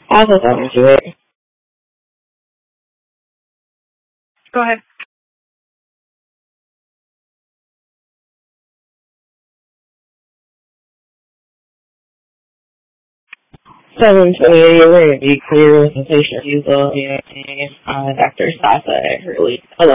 I was talking to it. Go ahead. Seven 28, we're going to be clear with the patient use of Dr. Sasa at Hurley. Hello.